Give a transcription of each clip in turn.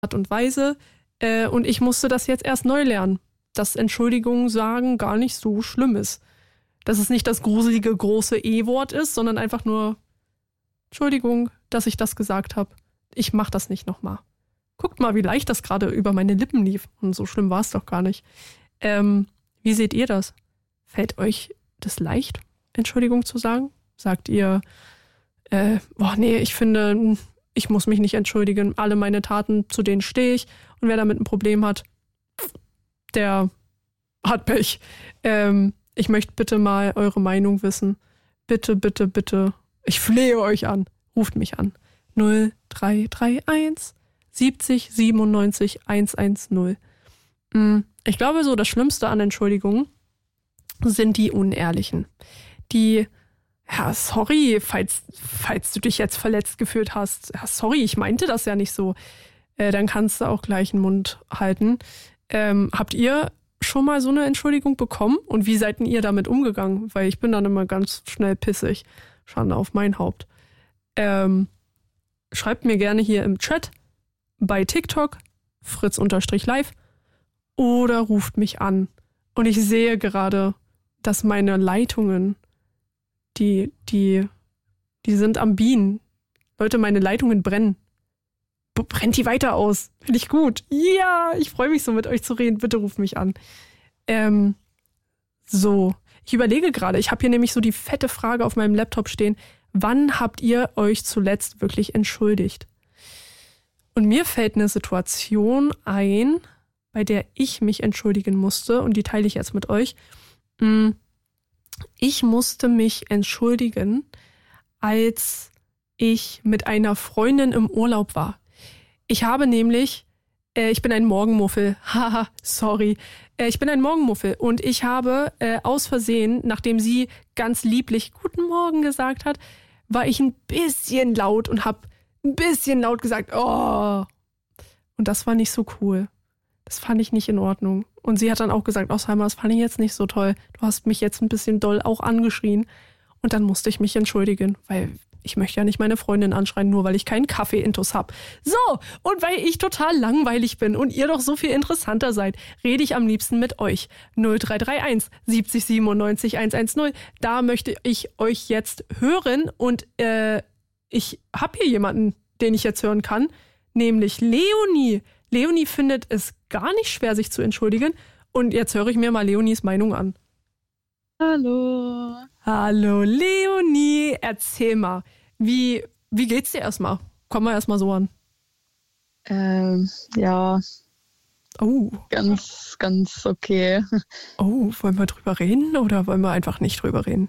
Art und Weise. Und ich musste das jetzt erst neu lernen, dass Entschuldigung sagen gar nicht so schlimm ist. Dass es nicht das gruselige große E-Wort ist, sondern einfach nur Entschuldigung, dass ich das gesagt habe. Ich mach das nicht nochmal. Guckt mal, wie leicht das gerade über meine Lippen lief. Und so schlimm war es doch gar nicht. Wie seht ihr das? Fällt euch das leicht, Entschuldigung zu sagen? Sagt ihr, nee, ich finde, ich muss mich nicht entschuldigen. Alle meine Taten, zu denen stehe ich. Und wer damit ein Problem hat, der hat Pech. Ich möchte bitte mal eure Meinung wissen. Bitte, bitte, bitte. Ich flehe euch an. Ruft mich an. 0331 70 97 110. Ich glaube, so das Schlimmste an Entschuldigungen sind die Unehrlichen. Die, ja, sorry, falls du dich jetzt verletzt gefühlt hast. Ja, sorry, ich meinte das ja nicht so. Dann kannst du auch gleich den Mund halten. Habt ihr schon mal so eine Entschuldigung bekommen? Und wie seid denn ihr damit umgegangen? Weil ich bin dann immer ganz schnell pissig. Schande auf mein Haupt. Schreibt mir gerne hier im Chat, bei TikTok, fritz_live, oder ruft mich an. Und ich sehe gerade, dass meine Leitungen, die sind am Bienen. Leute, meine Leitungen brennen. Brennt die weiter aus. Finde ich gut. Ja, ich freue mich so, mit euch zu reden. Bitte ruft mich an. So, ich überlege gerade, ich habe hier nämlich so die fette Frage auf meinem Laptop stehen. Wann habt ihr euch zuletzt wirklich entschuldigt? Und mir fällt eine Situation ein, bei der ich mich entschuldigen musste, und die teile ich jetzt mit euch. Ich musste mich entschuldigen, als ich mit einer Freundin im Urlaub war. Ich habe nämlich, ich bin ein Morgenmuffel, haha, sorry, ich bin ein Morgenmuffel und ich habe aus Versehen, nachdem sie ganz lieblich Guten Morgen gesagt hat, war ich ein bisschen laut und habe ein bisschen laut gesagt, oh. Und das war nicht so cool. Das fand ich nicht in Ordnung. Und sie hat dann auch gesagt, oh Salma, das fand ich jetzt nicht so toll. Du hast mich jetzt ein bisschen doll auch angeschrien. Und dann musste ich mich entschuldigen, weil ich möchte ja nicht meine Freundin anschreien, nur weil ich keinen Kaffee-Intus habe. So, und weil ich total langweilig bin und ihr doch so viel interessanter seid, rede ich am liebsten mit euch. 0331 70 97 110. Da möchte ich euch jetzt hören und ich habe hier jemanden, den ich jetzt hören kann, nämlich Leonie. Leonie findet es gar nicht schwer, sich zu entschuldigen. Und jetzt höre ich mir mal Leonies Meinung an. Hallo. Hallo Leonie, erzähl mal, wie geht's dir erstmal? Kommen wir erstmal so an. Ja. Oh. Ganz, ganz okay. Oh, wollen wir drüber reden oder wollen wir einfach nicht drüber reden?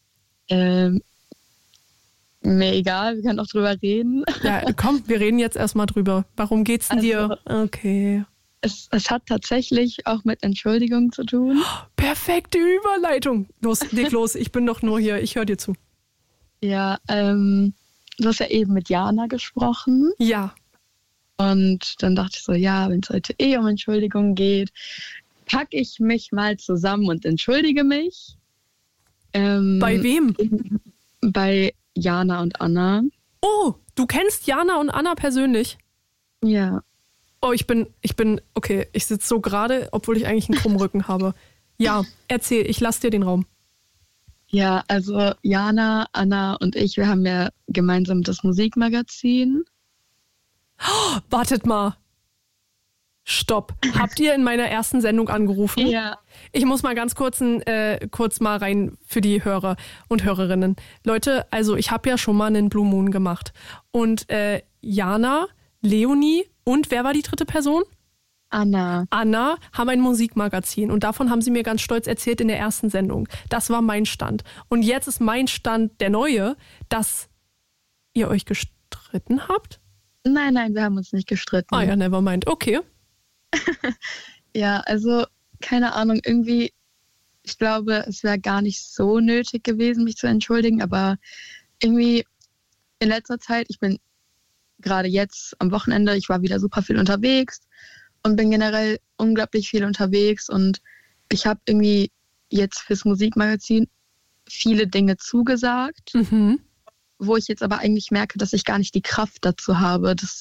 Mir egal, wir können auch drüber reden. Ja, komm, wir reden jetzt erstmal drüber. Warum geht's denn dir? Okay. Es hat tatsächlich auch mit Entschuldigung zu tun. Perfekte Überleitung. Leg los, ich bin doch nur hier, ich höre dir zu. Ja, du hast ja eben mit Jana gesprochen. Ja. Und dann dachte ich so, ja, wenn es heute um Entschuldigung geht, packe ich mich mal zusammen und entschuldige mich. Bei wem? Bei Jana und Anna. Oh, du kennst Jana und Anna persönlich? Ja. Oh, ich bin, okay, ich sitze so gerade, obwohl ich eigentlich einen krummen Rücken habe. Ja, erzähl, ich lasse dir den Raum. Ja, also Jana, Anna und ich, wir haben ja gemeinsam das Musikmagazin. Oh, wartet mal. Stopp. Habt ihr in meiner ersten Sendung angerufen? Ja. Ich muss mal ganz kurz mal rein für die Hörer und Hörerinnen. Leute, also ich habe ja schon mal einen Blue Moon gemacht. Und Jana, Leonie und wer war die dritte Person? Anna haben ein Musikmagazin und davon haben sie mir ganz stolz erzählt in der ersten Sendung. Das war mein Stand. Und jetzt ist mein Stand der neue, dass ihr euch gestritten habt? Nein, wir haben uns nicht gestritten. Ah ja, never mind. Okay. Ja, also keine Ahnung, irgendwie, ich glaube, es wäre gar nicht so nötig gewesen, mich zu entschuldigen, aber irgendwie in letzter Zeit, ich bin gerade jetzt am Wochenende, ich war wieder super viel unterwegs und bin generell unglaublich viel unterwegs und ich habe irgendwie jetzt fürs Musikmagazin viele Dinge zugesagt, wo ich jetzt aber eigentlich merke, dass ich gar nicht die Kraft dazu habe, das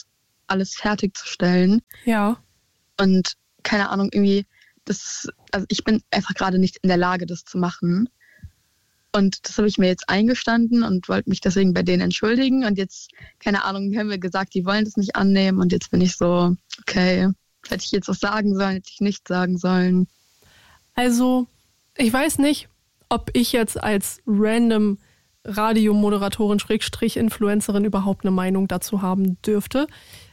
alles fertigzustellen. Ja. Und keine Ahnung, irgendwie, also ich bin einfach gerade nicht in der Lage, das zu machen. Und das habe ich mir jetzt eingestanden und wollte mich deswegen bei denen entschuldigen. Und jetzt, keine Ahnung, die haben mir gesagt, die wollen das nicht annehmen. Und jetzt bin ich so, okay, hätte ich jetzt was sagen sollen, hätte ich nichts sagen sollen. Also, ich weiß nicht, ob ich jetzt als random Radiomoderatorin Influencerin überhaupt eine Meinung dazu haben dürfte.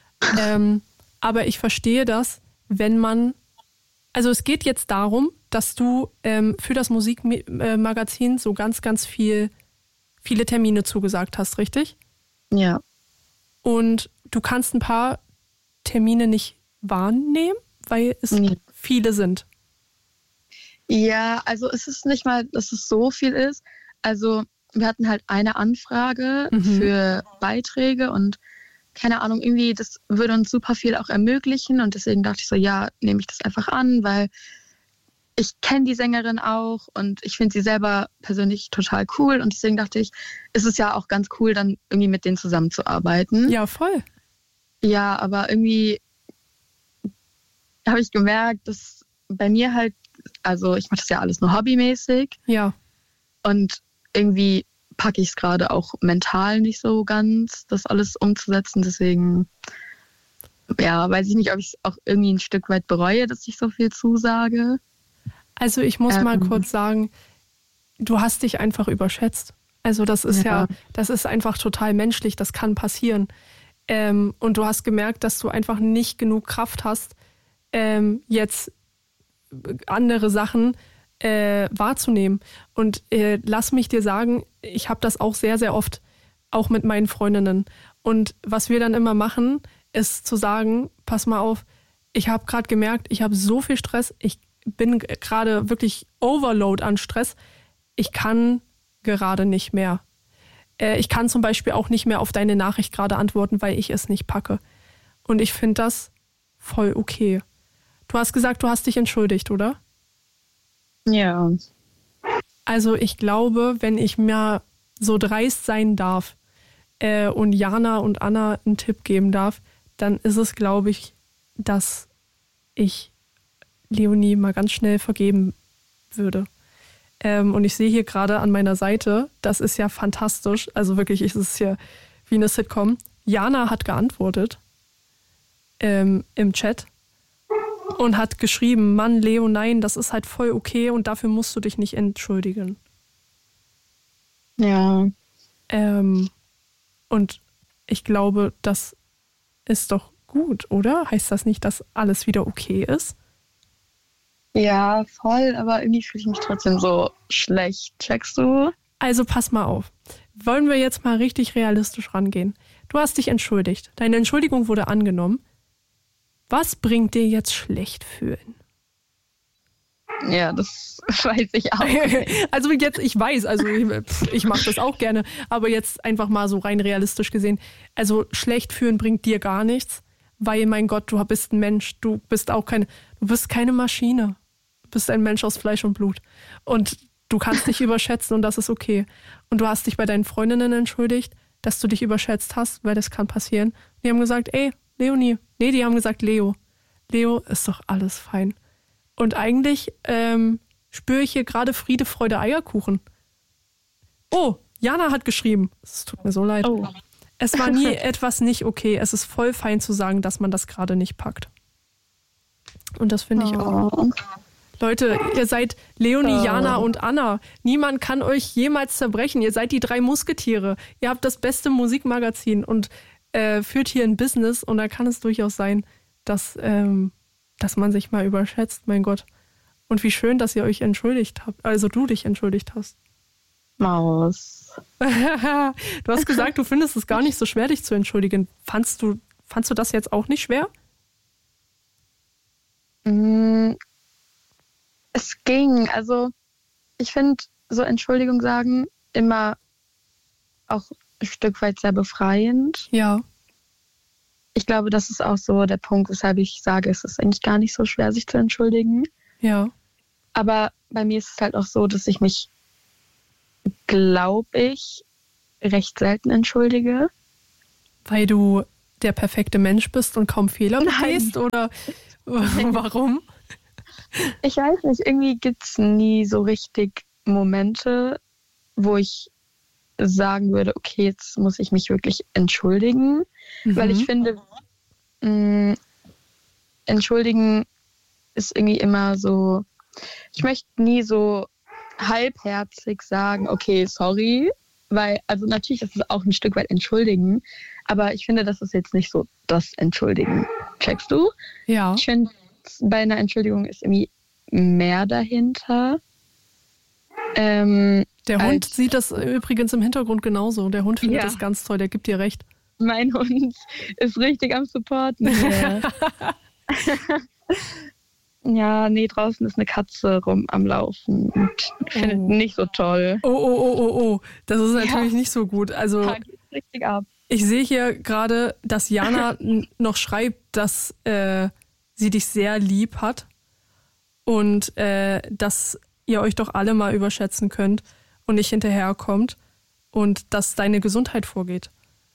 Aber ich verstehe das, wenn man, also es geht jetzt darum, dass du für das Musikmagazin so ganz, ganz viele Termine zugesagt hast, richtig? Ja. Und du kannst ein paar Termine nicht wahrnehmen, weil es viele sind. Ja, also es ist nicht mal, dass es so viel ist. Also wir hatten halt eine Anfrage für Beiträge und keine Ahnung, irgendwie, das würde uns super viel auch ermöglichen und deswegen dachte ich so, ja, nehme ich das einfach an, weil ich kenne die Sängerin auch und ich finde sie selber persönlich total cool und deswegen dachte ich, ist es ja auch ganz cool, dann irgendwie mit denen zusammenzuarbeiten. Ja, voll. Ja, aber irgendwie habe ich gemerkt, dass bei mir halt, also ich mache das ja alles nur hobbymäßig. Ja. Und irgendwie packe ich es gerade auch mental nicht so ganz, das alles umzusetzen. Deswegen, ja, weiß ich nicht, ob ich es auch irgendwie ein Stück weit bereue, dass ich so viel zusage. Also ich muss mal kurz sagen, du hast dich einfach überschätzt. Also das ist das ist einfach total menschlich, das kann passieren. Und du hast gemerkt, dass du einfach nicht genug Kraft hast, jetzt andere Sachen wahrzunehmen. Und lass mich dir sagen, ich habe das auch sehr, sehr oft, auch mit meinen Freundinnen. Und was wir dann immer machen, ist zu sagen, pass mal auf, ich habe gerade gemerkt, ich habe so viel Stress, ich bin gerade wirklich Overload an Stress, ich kann gerade nicht mehr. Ich kann zum Beispiel auch nicht mehr auf deine Nachricht gerade antworten, weil ich es nicht packe. Und ich finde das voll okay. Du hast gesagt, du hast dich entschuldigt, oder? Ja. Also ich glaube, wenn ich mir so dreist sein darf und Jana und Anna einen Tipp geben darf, dann ist es, glaube ich, dass ich Leonie mal ganz schnell vergeben würde. Und ich sehe hier gerade an meiner Seite, das ist ja fantastisch, also wirklich ist es hier wie eine Sitcom. Jana hat geantwortet im Chat und hat geschrieben, Mann, Leo, nein, das ist halt voll okay und dafür musst du dich nicht entschuldigen. Ja. Und ich glaube, das ist doch gut, oder? Heißt das nicht, dass alles wieder okay ist? Ja, voll, aber irgendwie fühle ich mich trotzdem so schlecht. Checkst du? Also pass mal auf. Wollen wir jetzt mal richtig realistisch rangehen? Du hast dich entschuldigt. Deine Entschuldigung wurde angenommen. Was bringt dir jetzt schlecht fühlen? Ja, das weiß ich auch nicht. Also jetzt, ich weiß, also ich mache das auch gerne, aber jetzt einfach mal so rein realistisch gesehen. Also schlecht fühlen bringt dir gar nichts, weil, mein Gott, du bist ein Mensch, du bist keine Maschine. Du bist ein Mensch aus Fleisch und Blut. Und du kannst dich überschätzen und das ist okay. Und du hast dich bei deinen Freundinnen entschuldigt, dass du dich überschätzt hast, weil das kann passieren. Die haben gesagt, ey, Leonie. Nee, die haben gesagt, Leo. Leo, ist doch alles fein. Und eigentlich spüre ich hier gerade Friede, Freude, Eierkuchen. Oh, Jana hat geschrieben. Es tut mir so leid. Oh. Es war nie etwas nicht okay. Es ist voll fein zu sagen, dass man das gerade nicht packt. Und das finde ich auch. Leute, ihr seid Leonie, Jana und Anna. Niemand kann euch jemals zerbrechen. Ihr seid die 3 Musketiere. Ihr habt das beste Musikmagazin und führt hier ein Business. Und da kann es durchaus sein, dass man sich mal überschätzt. Mein Gott. Und wie schön, dass ihr euch entschuldigt habt. Also du dich entschuldigt hast. Maus. Du hast gesagt, du findest es gar nicht so schwer, dich zu entschuldigen. Fandst du das jetzt auch nicht schwer? Es ging. Also ich finde so Entschuldigung sagen immer auch ein Stück weit sehr befreiend. Ja. Ich glaube, das ist auch so der Punkt, weshalb ich sage, es ist eigentlich gar nicht so schwer, sich zu entschuldigen. Ja. Aber bei mir ist es halt auch so, dass ich mich, glaube ich, recht selten entschuldige. Weil du der perfekte Mensch bist und kaum Fehler begehst? Oder warum? Ich weiß nicht, irgendwie gibt es nie so richtig Momente, wo ich sagen würde, okay, jetzt muss ich mich wirklich entschuldigen. Weil ich finde, entschuldigen ist irgendwie immer so, ich möchte nie so halbherzig sagen, okay, sorry, weil, also natürlich ist es auch ein Stück weit entschuldigen, aber ich finde, das ist jetzt nicht so das Entschuldigen. Checkst du? Ja. Ich finde, bei einer Entschuldigung ist irgendwie mehr dahinter. Der Hund sieht das übrigens im Hintergrund genauso. Der Hund findet das ganz toll, der gibt dir recht. Mein Hund ist richtig am Supporten hier. Ja, nee, draußen ist eine Katze am Laufen und findet nicht so toll. Oh. Das ist natürlich nicht so gut. Also, Da geht's richtig ab. ich sehe hier gerade, dass Jana noch schreibt, dass sie dich sehr lieb hat und dass ihr euch doch alle mal überschätzen könnt und nicht hinterherkommt und dass deine Gesundheit vorgeht.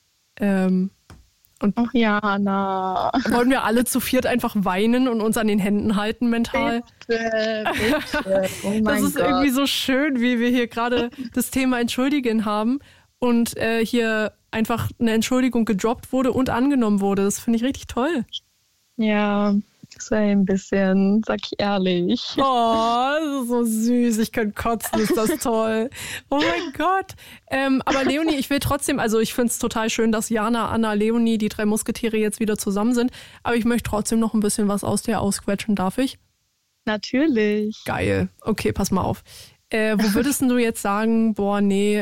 Ach ja, Hanna. Wollen wir alle zu viert einfach weinen und uns an den Händen halten mental? Bitte. Oh mein Das ist Gott. irgendwie so schön, wie wir hier gerade das Thema Entschuldigen haben und hier einfach eine Entschuldigung gedroppt wurde und angenommen wurde. Das finde ich richtig toll. Ja, das war ein bisschen, sag ich ehrlich. Oh, das ist so süß. Ich könnte kotzen, ist das toll. Oh mein Gott. Aber Leonie, ich will trotzdem, also ich finde es total schön, dass Jana, Anna, Leonie, die 3 Musketiere jetzt wieder zusammen sind. Aber ich möchte trotzdem noch ein bisschen was aus dir ausquetschen. Darf ich? Natürlich. Geil. Okay, pass mal auf. Wo würdest du jetzt sagen, boah, nee,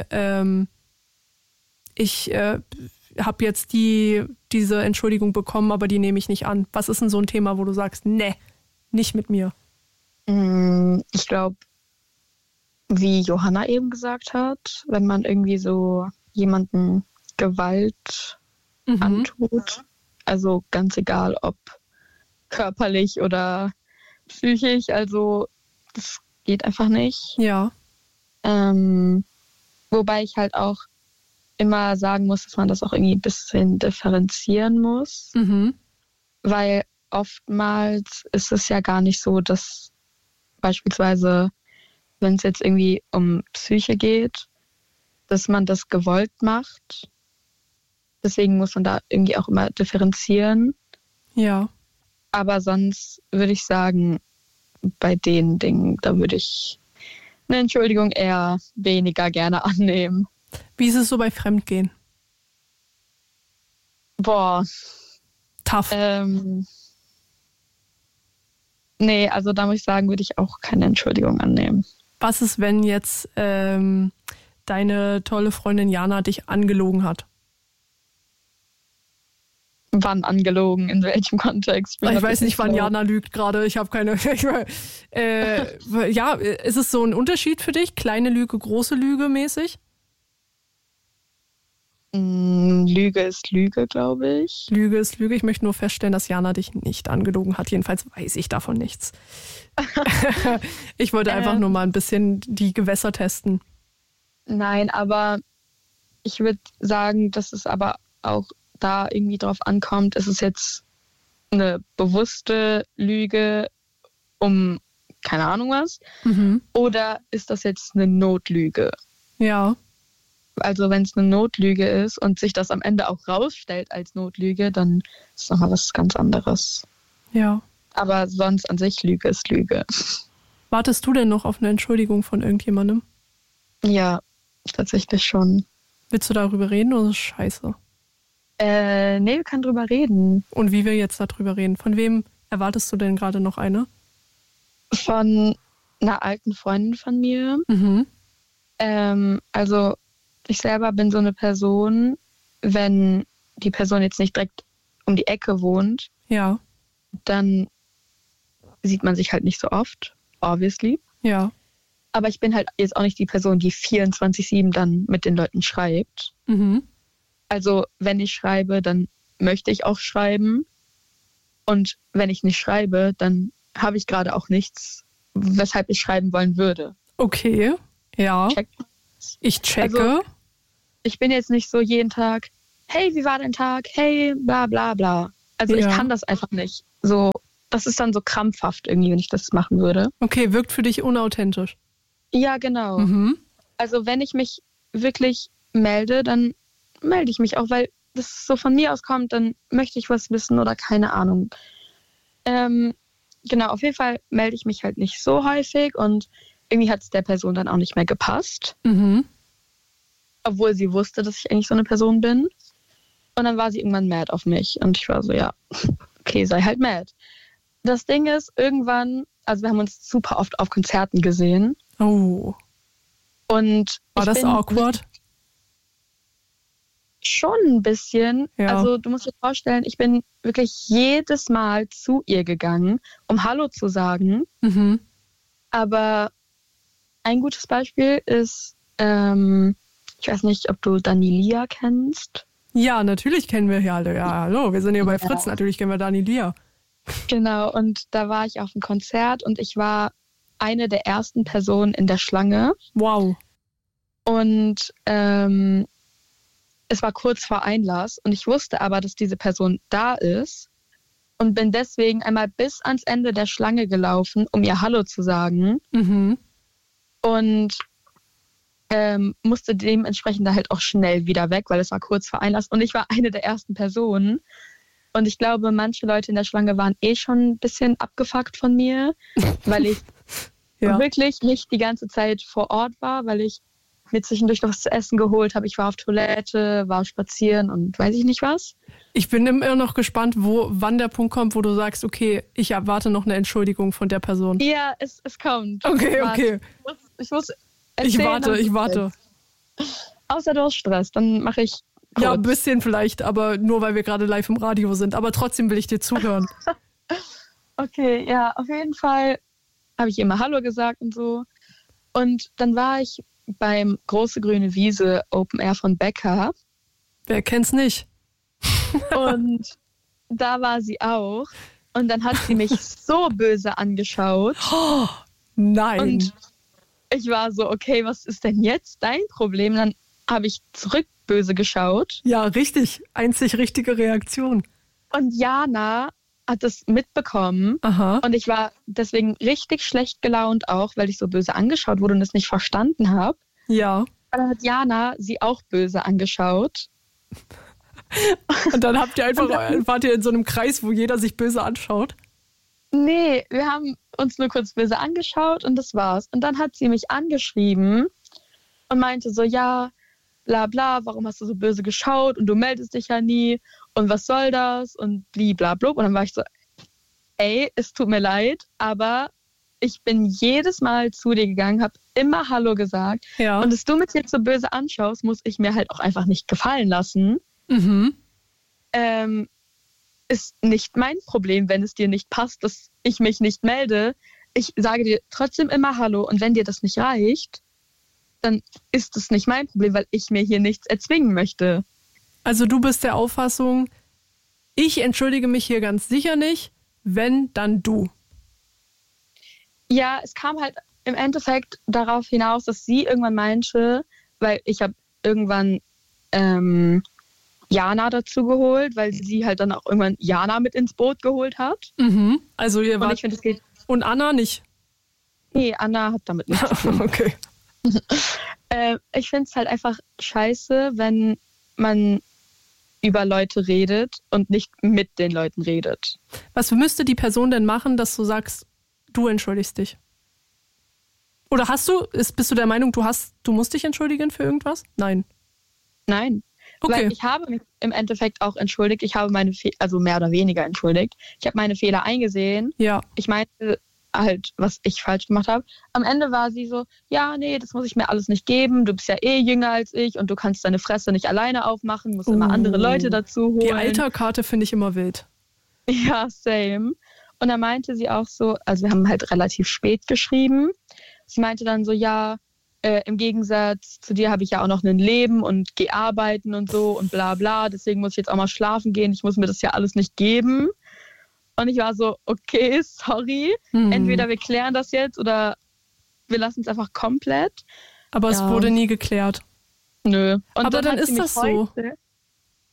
ich habe jetzt diese Entschuldigung bekommen, aber die nehme ich nicht an. Was ist denn so ein Thema, wo du sagst, nee, nicht mit mir? Ich glaube, wie Johanna eben gesagt hat, wenn man irgendwie so jemanden Gewalt antut, also ganz egal, ob körperlich oder psychisch, also das geht einfach nicht. Ja. Wobei ich halt auch immer sagen muss, dass man das auch irgendwie ein bisschen differenzieren muss, weil oftmals ist es ja gar nicht so, dass beispielsweise, wenn es jetzt irgendwie um Psyche geht, dass man das gewollt macht. Deswegen muss man da irgendwie auch immer differenzieren. Ja. Aber sonst würde ich sagen, bei den Dingen, da würde ich eine Entschuldigung eher weniger gerne annehmen. Wie ist es so bei Fremdgehen? Boah. Tough. Nee, also da muss ich sagen, würde ich auch keine Entschuldigung annehmen. Was ist, wenn jetzt deine tolle Freundin Jana dich angelogen hat? Wann angelogen? In welchem Kontext? Ich weiß nicht, wann Jana lügt gerade. Ich habe keine. Ja, ist es so ein Unterschied für dich? Kleine Lüge, große Lüge mäßig? Lüge ist Lüge, glaube ich. Lüge ist Lüge. Ich möchte nur feststellen, dass Jana dich nicht angelogen hat. Jedenfalls weiß ich davon nichts. Ich wollte einfach nur mal ein bisschen die Gewässer testen. Nein, aber ich würde sagen, dass es aber auch da irgendwie drauf ankommt, ist es jetzt eine bewusste Lüge um keine Ahnung was oder ist das jetzt eine Notlüge? Ja. Also wenn es eine Notlüge ist und sich das am Ende auch rausstellt als Notlüge, dann ist es nochmal was ganz anderes. Ja. Aber sonst an sich Lüge ist Lüge. Wartest du denn noch auf eine Entschuldigung von irgendjemandem? Ja, tatsächlich schon. Willst du darüber reden oder ist es scheiße? Nee, wir können drüber reden. Und wie wir jetzt darüber reden. Von wem erwartest du denn gerade noch eine? Von einer alten Freundin von mir. Also ich selber bin so eine Person, wenn die Person jetzt nicht direkt um die Ecke wohnt, ja, dann sieht man sich halt nicht so oft, obviously. Ja. Aber ich bin halt jetzt auch nicht die Person, die 24/7 dann mit den Leuten schreibt. Also wenn ich schreibe, dann möchte ich auch schreiben. Und wenn ich nicht schreibe, dann habe ich gerade auch nichts, weshalb ich schreiben wollen würde. Okay, ja. Ich checke. Also, ich bin jetzt nicht so jeden Tag, hey, wie war dein Tag? Hey, bla bla bla. Also ich kann das einfach nicht. So, das ist dann so krampfhaft irgendwie, wenn ich das machen würde. Okay, wirkt für dich unauthentisch. Ja, genau. Mhm. Also wenn ich mich wirklich melde, dann melde ich mich auch, weil das so von mir aus kommt, dann möchte ich was wissen oder keine Ahnung. Genau, auf jeden Fall melde ich mich halt nicht so häufig und irgendwie hat es der Person dann auch nicht mehr gepasst. Mhm. Obwohl sie wusste, dass ich eigentlich so eine Person bin. Und dann war sie irgendwann mad auf mich. Und ich war so, ja, okay, sei halt mad. Das Ding ist, irgendwann, also wir haben uns super oft auf Konzerten gesehen. Oh. Und war das awkward? Schon ein bisschen. Ja. Also du musst dir vorstellen, ich bin wirklich jedes Mal zu ihr gegangen, um Hallo zu sagen. Mhm. Aber ein gutes Beispiel ist, ich weiß nicht, ob du Dani Lia kennst. Ja, natürlich kennen wir hier alle. Ja, hallo, wir sind hier bei Fritz, natürlich kennen wir Dani Lia. Genau, und da war ich auf einem Konzert und ich war eine der ersten Personen in der Schlange. Wow. Und es war kurz vor Einlass und ich wusste aber, dass diese Person da ist und bin deswegen einmal bis ans Ende der Schlange gelaufen, um ihr Hallo zu sagen. Mhm. Und musste dementsprechend da halt auch schnell wieder weg, weil es war kurz vor Einlass und ich war eine der ersten Personen. Und ich glaube, manche Leute in der Schlange waren schon ein bisschen abgefuckt von mir, weil ich wirklich nicht die ganze Zeit vor Ort war, weil ich mir zwischendurch noch was zu essen geholt habe. Ich war auf Toilette, war spazieren und weiß ich nicht was. Ich bin immer noch gespannt, wann der Punkt kommt, wo du sagst, okay, ich erwarte noch eine Entschuldigung von der Person. Ja, es kommt. Okay. Ich muss Ich warte. Außer du hast Stress, dann mache ich kurz. Ja, ein bisschen vielleicht, aber nur weil wir gerade live im Radio sind. Aber trotzdem will ich dir zuhören. Okay, ja, auf jeden Fall habe ich immer Hallo gesagt und so. Und dann war ich beim Große Grüne Wiese Open Air von Becker. Wer kennt's nicht? Und da war sie auch. Und dann hat sie mich so böse angeschaut. Oh, nein. Und ich war so, okay, was ist denn jetzt dein Problem? Dann habe ich zurück böse geschaut. Ja, richtig. Einzig richtige Reaktion. Und Jana hat es mitbekommen. Aha. Und ich war deswegen richtig schlecht gelaunt auch, weil ich so böse angeschaut wurde und es nicht verstanden habe. Ja. Und dann hat Jana sie auch böse angeschaut. Und dann wart ihr in so einem Kreis, wo jeder sich böse anschaut? Nee, wir haben uns nur kurz böse angeschaut und das war's. Und dann hat sie mich angeschrieben und meinte so, ja, bla bla, warum hast du so böse geschaut und du meldest dich ja nie und was soll das und bliblablub. Und dann war ich so, ey, es tut mir leid, aber ich bin jedes Mal zu dir gegangen, habe immer Hallo gesagt. Ja. Und dass du mich jetzt so böse anschaust, muss ich mir halt auch einfach nicht gefallen lassen. Mhm. Ist nicht mein Problem, wenn es dir nicht passt, dass ich mich nicht melde. Ich sage dir trotzdem immer Hallo und wenn dir das nicht reicht, dann ist es nicht mein Problem, weil ich mir hier nichts erzwingen möchte. Also du bist der Auffassung, ich entschuldige mich hier ganz sicher nicht, wenn, dann du. Ja, es kam halt im Endeffekt darauf hinaus, dass sie irgendwann meinte, weil ich habe irgendwann Jana dazu geholt, weil sie halt dann auch irgendwann Jana mit ins Boot geholt hat. Mhm. Also ihr wart... Und ich finde, es geht... Und Anna nicht? Nee, Anna hat damit nichts zu tun. Okay. Ich finde es halt einfach scheiße, wenn man über Leute redet und nicht mit den Leuten redet. Was müsste die Person denn machen, dass du sagst, du entschuldigst dich? Oder bist du der Meinung, du musst dich entschuldigen für irgendwas? Nein. Nein. Okay. Weil ich habe mich im Endeffekt auch entschuldigt. Ich habe also mehr oder weniger entschuldigt. Ich habe meine Fehler eingesehen. Ja. Ich meinte halt, was ich falsch gemacht habe. Am Ende war sie so, ja, nee, das muss ich mir alles nicht geben. Du bist ja jünger als ich und du kannst deine Fresse nicht alleine aufmachen, musst immer andere Leute dazu holen. Die Alterkarte finde ich immer wild. Ja, same. Und dann meinte sie auch so, also wir haben halt relativ spät geschrieben. Sie meinte dann so, ja, im Gegensatz zu dir habe ich ja auch noch ein Leben und gehe arbeiten und so und bla bla. Deswegen muss ich jetzt auch mal schlafen gehen. Ich muss mir das ja alles nicht geben. Und ich war so, okay, sorry. Entweder wir klären das jetzt oder wir lassen es einfach komplett. Aber es wurde nie geklärt. Nö. Und aber dann ist das so.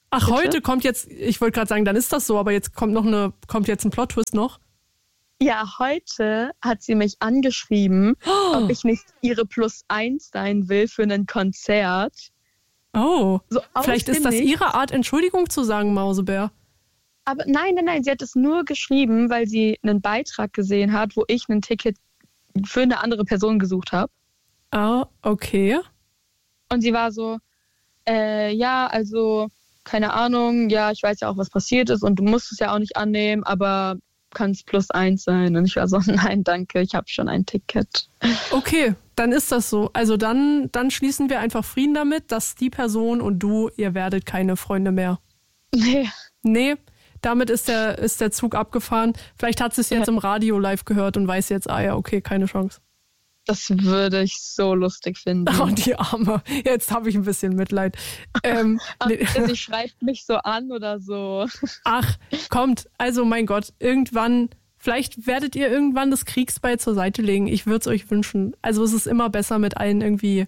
Ach, Bitte? heute kommt jetzt, ich wollte gerade sagen, dann ist das so, aber jetzt kommt jetzt ein Plot-Twist noch. Ja, heute hat sie mich angeschrieben, ob ich nicht ihre +1 sein will für ein Konzert. Oh, So vielleicht aus ist dem das Nichts. ihre Art, Entschuldigung zu sagen, Mausebär. Aber nein, sie hat es nur geschrieben, weil sie einen Beitrag gesehen hat, wo ich ein Ticket für eine andere Person gesucht habe. Ah, okay. Und sie war so, ja, also, keine Ahnung, ja, ich weiß ja auch, was passiert ist und du musst es ja auch nicht annehmen, aber kann es +1 sein. Und ich war so, nein, danke, ich habe schon ein Ticket. Okay, dann ist das so. Also dann schließen wir einfach Frieden damit, dass die Person und du, ihr werdet keine Freunde mehr. Nee. Nee, damit ist der Zug abgefahren. Vielleicht hat sie es jetzt im Radio live gehört und weiß jetzt, ah ja, okay, keine Chance. Das würde ich so lustig finden. Oh, die Arme. Jetzt habe ich ein bisschen Mitleid. Nee. Sie schreibt mich so an oder so. Ach, kommt. Also mein Gott, vielleicht werdet ihr irgendwann das Kriegsbeil zur Seite legen. Ich würde es euch wünschen. Also es ist immer besser, mit allen irgendwie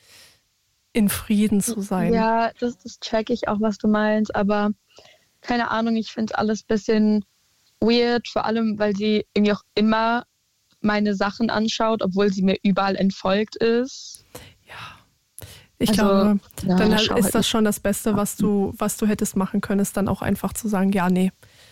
in Frieden zu sein. Ja, das check ich auch, was du meinst, aber keine Ahnung, ich finde alles ein bisschen weird, vor allem, weil sie irgendwie auch immer meine Sachen anschaut, obwohl sie mir überall entfolgt ist. Ich Also, glaube, ja, dann schau ist halt das schon das Beste, was du hättest machen können, ist dann auch einfach zu sagen, ja, nee,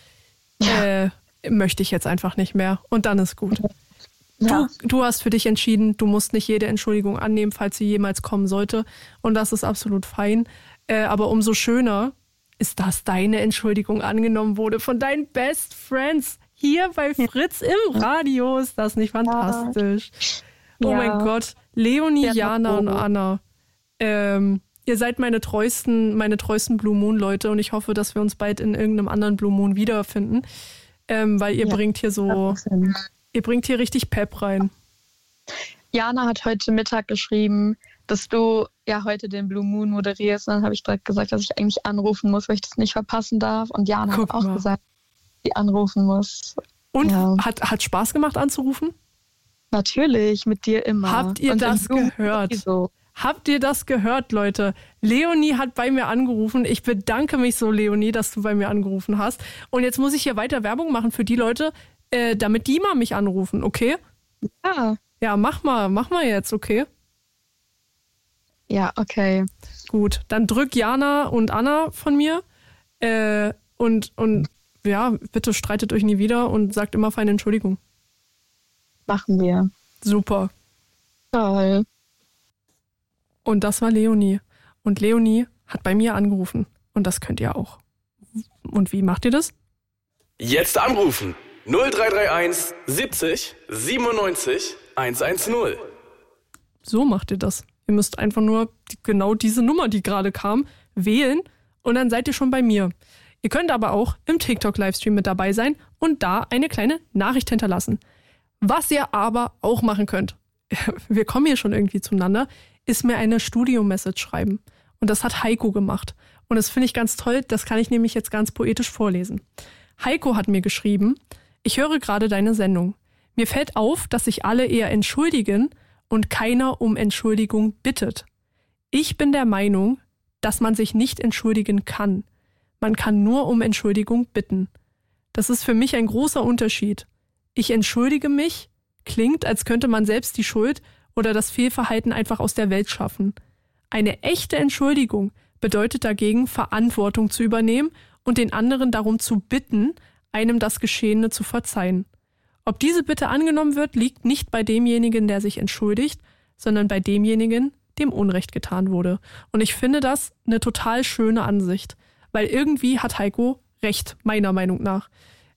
möchte ich jetzt einfach nicht mehr. Und dann ist gut. Ja. Du hast für dich entschieden, du musst nicht jede Entschuldigung annehmen, falls sie jemals kommen sollte. Und das ist absolut fein. Aber umso schöner ist, dass deine Entschuldigung angenommen wurde von deinen Best Friends hier bei Fritz im Radio. Ist das nicht fantastisch? Oh Ja. mein Gott. Leonie, Ja, Jana und oh. Anna. Ihr seid meine treuesten Blue Moon Leute und ich hoffe, dass wir uns bald in irgendeinem anderen Blue Moon wiederfinden. Weil ihr bringt hier ihr bringt hier richtig Pep rein. Jana hat heute Mittag geschrieben, dass du ja heute den Blue Moon moderierst. Und dann habe ich direkt gesagt, dass ich eigentlich anrufen muss, weil ich das nicht verpassen darf. Und Jana Guck hat auch mal. gesagt, dass sie anrufen muss. Und Ja. hat Spaß gemacht anzurufen? Natürlich, mit dir immer. Habt ihr Und im das Blue Moon gehört? sowieso. Habt ihr das gehört, Leute? Leonie hat bei mir angerufen. Ich bedanke mich so, Leonie, dass du bei mir angerufen hast. Und jetzt muss ich hier weiter Werbung machen für die Leute, damit die mal mich anrufen, okay? Ja. Ja, mach mal jetzt, okay? Ja, okay. Gut, dann drück Jana und Anna von mir. Und ja, bitte streitet euch nie wieder und sagt immer feine Entschuldigung. Machen wir. Super. Toll. Und das war Leonie. Und Leonie hat bei mir angerufen. Und das könnt ihr auch. Und wie macht ihr das? Jetzt anrufen. 0331 70 97 110. So macht ihr das. Ihr müsst einfach nur genau diese Nummer, die gerade kam, wählen und dann seid ihr schon bei mir. Ihr könnt aber auch im TikTok-Livestream mit dabei sein und da eine kleine Nachricht hinterlassen. Was ihr aber auch machen könnt, wir kommen hier schon irgendwie zueinander, ist mir eine Studio-Message schreiben. Und das hat Heiko gemacht. Und das finde ich ganz toll, das kann ich nämlich jetzt ganz poetisch vorlesen. Heiko hat mir geschrieben, ich höre gerade deine Sendung. Mir fällt auf, dass sich alle eher entschuldigen und keiner um Entschuldigung bittet. Ich bin der Meinung, dass man sich nicht entschuldigen kann. Man kann nur um Entschuldigung bitten. Das ist für mich ein großer Unterschied. Ich entschuldige mich, klingt, als könnte man selbst die Schuld oder das Fehlverhalten einfach aus der Welt schaffen. Eine echte Entschuldigung bedeutet dagegen, Verantwortung zu übernehmen und den anderen darum zu bitten, einem das Geschehene zu verzeihen. Ob diese Bitte angenommen wird, liegt nicht bei demjenigen, der sich entschuldigt, sondern bei demjenigen, dem Unrecht getan wurde. Und ich finde das eine total schöne Ansicht, weil irgendwie hat Heiko recht, meiner Meinung nach.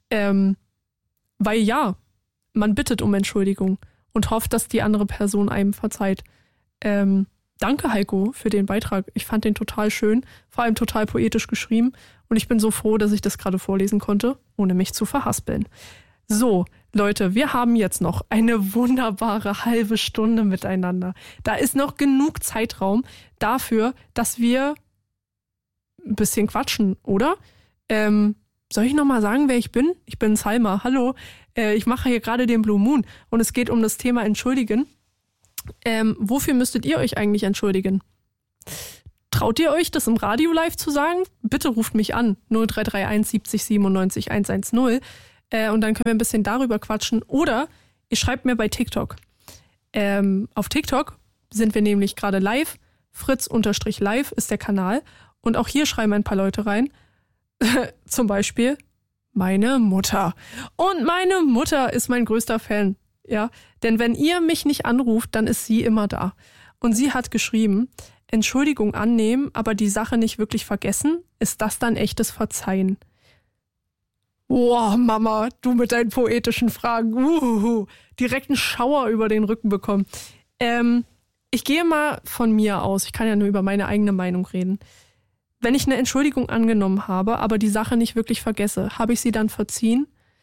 Weil ja, man bittet um Entschuldigung und hofft, dass die andere Person einem verzeiht. Danke, Heiko, für den Beitrag. Ich fand den total schön, vor allem total poetisch geschrieben. Und ich bin so froh, dass ich das gerade vorlesen konnte, ohne mich zu verhaspeln. So, Leute, wir haben jetzt noch eine wunderbare halbe Stunde miteinander. Da ist noch genug Zeitraum dafür, dass wir ein bisschen quatschen, oder? Soll ich nochmal sagen, wer ich bin? Ich bin Salma. Hallo, ich mache hier gerade den Blue Moon und es geht um das Thema Entschuldigen. Wofür müsstet ihr euch eigentlich entschuldigen? Traut ihr euch, das im Radio live zu sagen? Bitte ruft mich an, 0331 70 97 110. Und dann können wir ein bisschen darüber quatschen. Oder ihr schreibt mir bei TikTok. Auf TikTok sind wir nämlich gerade live. Fritz_live ist der Kanal. Und auch hier schreiben ein paar Leute rein. Zum Beispiel meine Mutter. Und meine Mutter ist mein größter Fan. Ja, denn wenn ihr mich nicht anruft, dann ist sie immer da. Und sie hat geschrieben, Entschuldigung annehmen, aber die Sache nicht wirklich vergessen, ist das dann echtes Verzeihen? Boah, Mama, du mit deinen poetischen Fragen. Direkt einen Schauer über den Rücken bekommen. Ich gehe mal von mir aus. Ich kann ja nur über meine eigene Meinung reden. Wenn ich eine Entschuldigung angenommen habe, aber die Sache nicht wirklich vergesse, habe ich sie dann verziehen?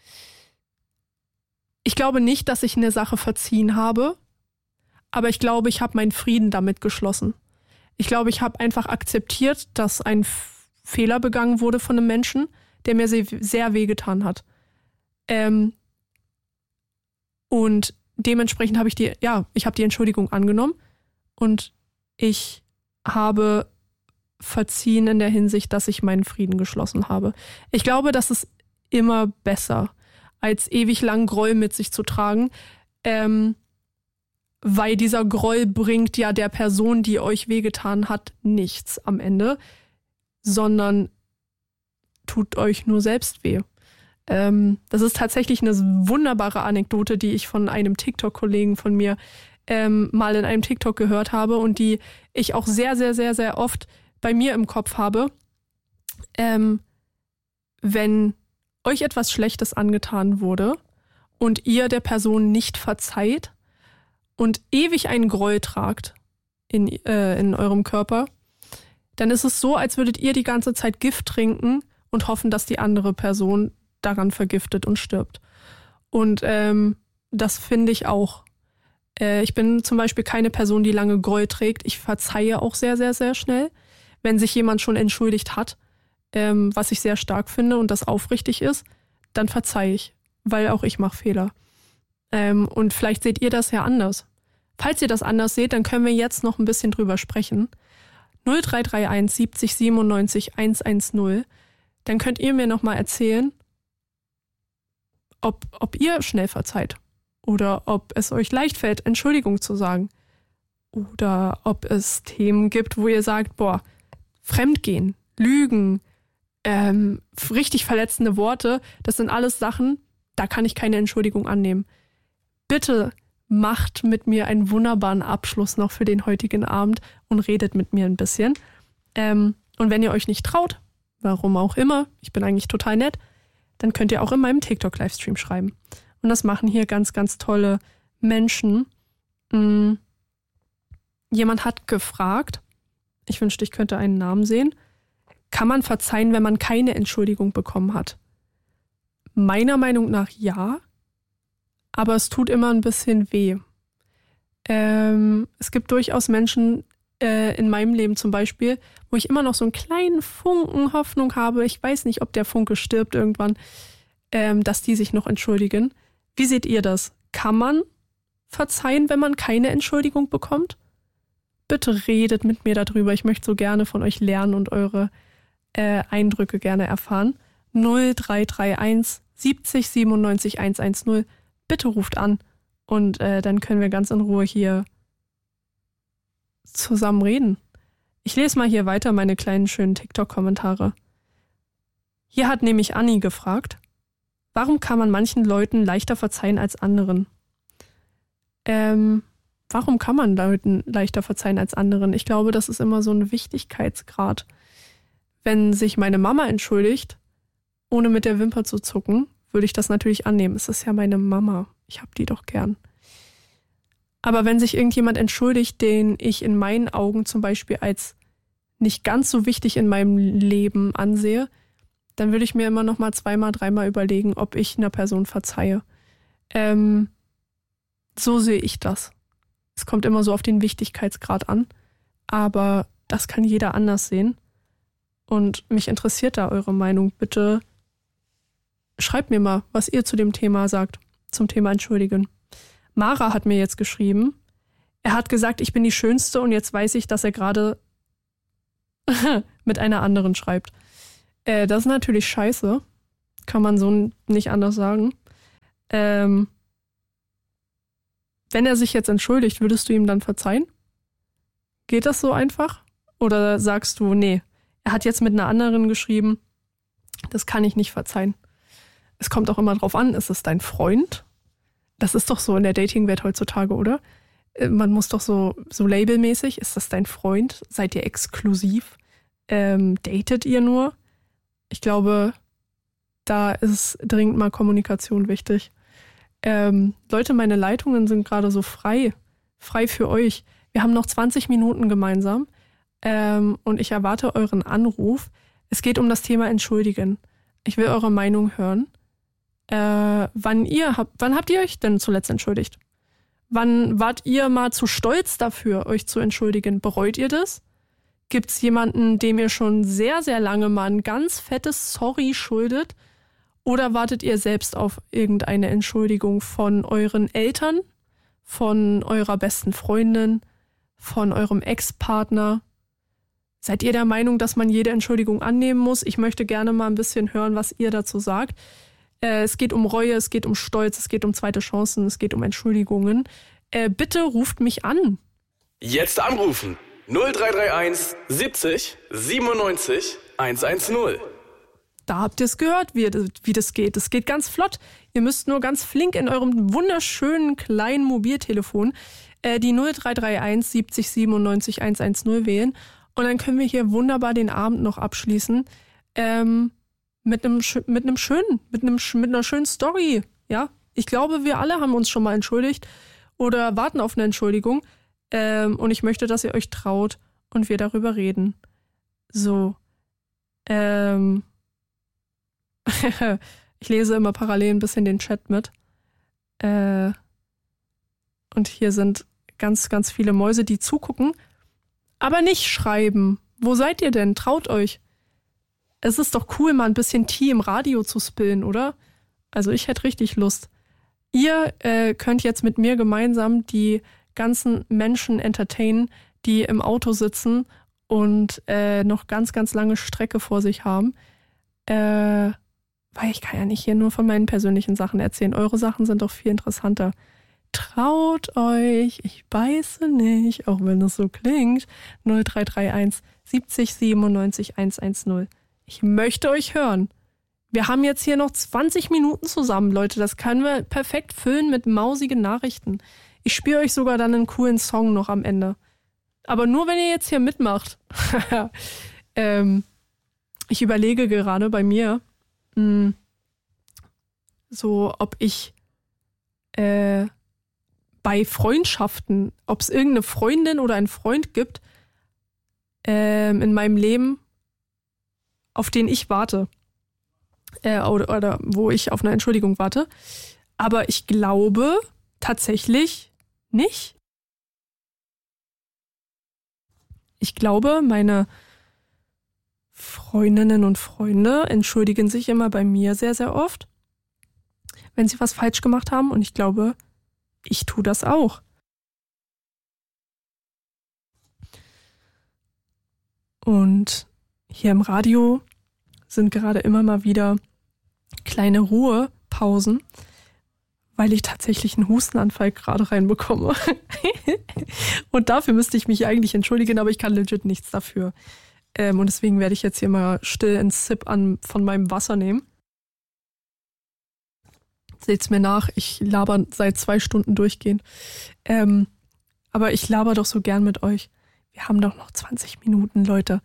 Ich glaube nicht, dass ich eine Sache verziehen habe, aber ich glaube, ich habe meinen Frieden damit geschlossen. Ich glaube, ich habe einfach akzeptiert, dass ein Fehler begangen wurde von einem Menschen, der mir sehr wehgetan hat. Und dementsprechend habe ich die Entschuldigung angenommen und ich habe verziehen in der Hinsicht, dass ich meinen Frieden geschlossen habe. Ich glaube, das ist immer besser, als ewig lang Groll mit sich zu tragen, weil dieser Groll bringt ja der Person, die euch wehgetan hat, nichts am Ende, sondern tut euch nur selbst weh. Das ist tatsächlich eine wunderbare Anekdote, die ich von einem TikTok-Kollegen von mir mal in einem TikTok gehört habe und die ich auch sehr, sehr, sehr, sehr oft bei mir im Kopf habe. Wenn euch etwas Schlechtes angetan wurde und ihr der Person nicht verzeiht und ewig einen Groll tragt in eurem Körper, dann ist es so, als würdet ihr die ganze Zeit Gift trinken und hoffen, dass die andere Person daran vergiftet und stirbt. Und das finde ich auch. Ich bin zum Beispiel keine Person, die lange Groll trägt. Ich verzeihe auch sehr, sehr, sehr schnell, wenn sich jemand schon entschuldigt hat, was ich sehr stark finde und das aufrichtig ist, dann verzeihe ich, weil auch ich mache Fehler. Und vielleicht seht ihr das ja anders. Falls ihr das anders seht, dann können wir jetzt noch ein bisschen drüber sprechen. 0331 70 97 110. Dann könnt ihr mir nochmal erzählen, ob ihr schnell verzeiht oder ob es euch leicht fällt, Entschuldigung zu sagen. Oder ob es Themen gibt, wo ihr sagt, boah, Fremdgehen, Lügen, richtig verletzende Worte, das sind alles Sachen, da kann ich keine Entschuldigung annehmen. Bitte macht mit mir einen wunderbaren Abschluss noch für den heutigen Abend und redet mit mir ein bisschen. Und wenn ihr euch nicht traut, warum auch immer, ich bin eigentlich total nett, dann könnt ihr auch in meinem TikTok-Livestream schreiben. Und das machen hier ganz, ganz tolle Menschen. Jemand hat gefragt, ich wünschte, ich könnte einen Namen sehen, kann man verzeihen, wenn man keine Entschuldigung bekommen hat? Meiner Meinung nach ja, aber es tut immer ein bisschen weh. Es gibt durchaus Menschen in meinem Leben zum Beispiel, wo ich immer noch so einen kleinen Funken Hoffnung habe, ich weiß nicht, ob der Funke stirbt irgendwann, dass die sich noch entschuldigen. Wie seht ihr das? Kann man verzeihen, wenn man keine Entschuldigung bekommt? Bitte redet mit mir darüber. Ich möchte so gerne von euch lernen und eure Eindrücke gerne erfahren. 0331 70 97 110. Bitte ruft an und dann können wir ganz in Ruhe hier zusammen reden. Ich lese mal hier weiter meine kleinen schönen TikTok-Kommentare. Hier hat nämlich Anni gefragt, warum kann man manchen Leuten leichter verzeihen als anderen? Warum kann man Leuten leichter verzeihen als anderen? Ich glaube, das ist immer so ein Wichtigkeitsgrad. Wenn sich meine Mama entschuldigt, ohne mit der Wimper zu zucken, würde ich das natürlich annehmen. Es ist ja meine Mama. Ich hab die doch gern. Aber wenn sich irgendjemand entschuldigt, den ich in meinen Augen zum Beispiel als nicht ganz so wichtig in meinem Leben ansehe, dann würde ich mir immer noch mal zweimal, dreimal überlegen, ob ich einer Person verzeihe. So sehe ich das. Es kommt immer so auf den Wichtigkeitsgrad an, aber das kann jeder anders sehen. Und mich interessiert da eure Meinung. Bitte schreibt mir mal, was ihr zu dem Thema sagt, zum Thema Entschuldigen. Mara hat mir jetzt geschrieben, er hat gesagt, ich bin die Schönste und jetzt weiß ich, dass er gerade mit einer anderen schreibt. Das ist natürlich scheiße. Kann man so nicht anders sagen. Wenn er sich jetzt entschuldigt, würdest du ihm dann verzeihen? Geht das so einfach? Oder sagst du, nee, er hat jetzt mit einer anderen geschrieben, das kann ich nicht verzeihen. Es kommt auch immer drauf an, ist es dein Freund? Das ist doch so in der Dating-Welt heutzutage, oder? Man muss doch so labelmäßig, ist das dein Freund? Seid ihr exklusiv? Datet ihr nur? Ich glaube, da ist dringend mal Kommunikation wichtig. Leute, meine Leitungen sind gerade so frei für euch. Wir haben noch 20 Minuten gemeinsam und ich erwarte euren Anruf. Es geht um das Thema Entschuldigen. Ich will eure Meinung hören. Wann habt ihr euch denn zuletzt entschuldigt? Wann wart ihr mal zu stolz dafür, euch zu entschuldigen? Bereut ihr das? Gibt's jemanden, dem ihr schon sehr, sehr lange mal ein ganz fettes Sorry schuldet? Oder wartet ihr selbst auf irgendeine Entschuldigung von euren Eltern, von eurer besten Freundin, von eurem Ex-Partner? Seid ihr der Meinung, dass man jede Entschuldigung annehmen muss? Ich möchte gerne mal ein bisschen hören, was ihr dazu sagt. Es geht um Reue, es geht um Stolz, es geht um zweite Chancen, es geht um Entschuldigungen. Bitte ruft mich an. Jetzt anrufen. 0331 70 97 110. Da habt ihr es gehört, wie das geht. Es geht ganz flott. Ihr müsst nur ganz flink in eurem wunderschönen kleinen Mobiltelefon die 0331 70 97 110 wählen. Und dann können wir hier wunderbar den Abend noch abschließen mit einer schönen Story. Ja, ich glaube, wir alle haben uns schon mal entschuldigt oder warten auf eine Entschuldigung. Und ich möchte, dass ihr euch traut und wir darüber reden. So. Ich lese immer parallel ein bisschen den Chat mit. Und hier sind ganz, ganz viele Mäuse, die zugucken, aber nicht schreiben. Wo seid ihr denn? Traut euch. Es ist doch cool, mal ein bisschen Tee im Radio zu spillen, oder? Also ich hätte richtig Lust. Ihr könnt jetzt mit mir gemeinsam die ganzen Menschen entertainen, die im Auto sitzen und noch ganz, ganz lange Strecke vor sich haben. Weil ich kann ja nicht hier nur von meinen persönlichen Sachen erzählen. Eure Sachen sind doch viel interessanter. Traut euch, ich beiße nicht, auch wenn es so klingt. 0331 70 97 110. Ich möchte euch hören. Wir haben jetzt hier noch 20 Minuten zusammen, Leute. Das können wir perfekt füllen mit mausigen Nachrichten. Ich spiele euch sogar dann einen coolen Song noch am Ende. Aber nur, wenn ihr jetzt hier mitmacht. Ich überlege gerade bei mir, so ob ich bei Freundschaften, ob es irgendeine Freundin oder einen Freund gibt in meinem Leben, auf den ich warte. Oder wo ich auf eine Entschuldigung warte. Aber ich glaube tatsächlich nicht. Ich glaube, meine Freundinnen und Freunde entschuldigen sich immer bei mir sehr, sehr oft, wenn sie was falsch gemacht haben. Und ich glaube, ich tue das auch. Und hier im Radio sind gerade immer mal wieder kleine Ruhepausen, weil ich tatsächlich einen Hustenanfall gerade reinbekomme. Und dafür müsste ich mich eigentlich entschuldigen, aber ich kann legit nichts dafür. Und deswegen werde ich jetzt hier mal still einen Sip von meinem Wasser nehmen. Seht's mir nach, ich laber seit 2 Stunden durchgehend. Aber ich laber doch so gern mit euch. Wir haben doch noch 20 Minuten, Leute.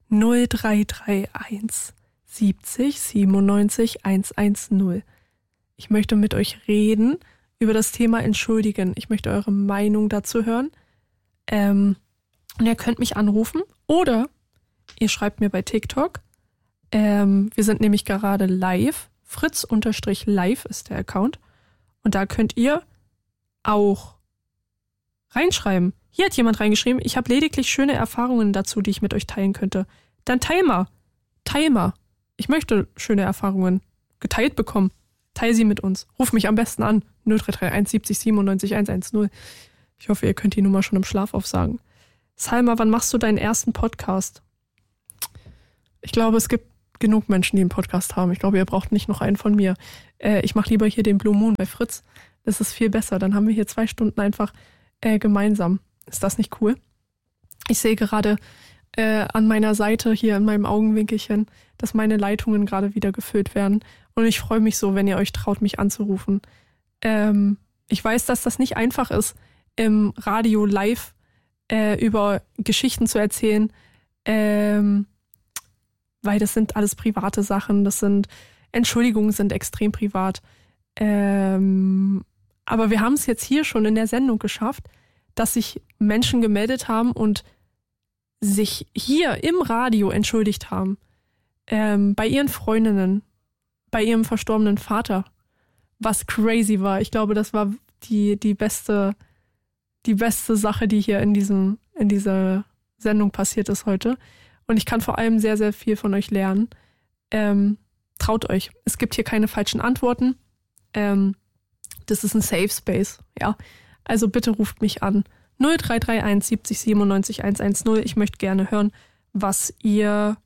0331 70 97 110. Ich möchte mit euch reden über das Thema Entschuldigen. Ich möchte eure Meinung dazu hören. Und ihr könnt mich anrufen oder ihr schreibt mir bei TikTok. Wir sind nämlich gerade live. Fritz_live ist der Account. Und da könnt ihr auch reinschreiben. Hier hat jemand reingeschrieben, ich habe lediglich schöne Erfahrungen dazu, die ich mit euch teilen könnte. Dann teil mal. Ich möchte schöne Erfahrungen geteilt bekommen. Teil sie mit uns. Ruf mich am besten an. 0331 70 97 110. Ich hoffe, ihr könnt die Nummer schon im Schlaf aufsagen. Salma, wann machst du deinen ersten Podcast? Ich glaube, es gibt genug Menschen, die einen Podcast haben. Ich glaube, ihr braucht nicht noch einen von mir. Ich mache lieber hier den Blue Moon bei Fritz. Das ist viel besser. Dann haben wir hier 2 Stunden einfach gemeinsam. Ist das nicht cool? Ich sehe gerade an meiner Seite hier in meinem Augenwinkelchen, dass meine Leitungen gerade wieder gefüllt werden. Und ich freue mich so, wenn ihr euch traut, mich anzurufen. Ich weiß, dass das nicht einfach ist, im Radio live über Geschichten zu erzählen, weil das sind alles private Sachen. Entschuldigungen sind extrem privat. Aber wir haben es jetzt hier schon in der Sendung geschafft, dass sich Menschen gemeldet haben und sich hier im Radio entschuldigt haben. Bei ihren Freundinnen, bei ihrem verstorbenen Vater, was crazy war. Ich glaube, das war die beste Sache, die hier in dieser Sendung passiert ist heute. Und ich kann vor allem sehr, sehr viel von euch lernen. Traut euch. Es gibt hier keine falschen Antworten. Das ist ein Safe Space, ja. Also bitte ruft mich an. 0331 70 97 110. Ich möchte gerne hören, was ihr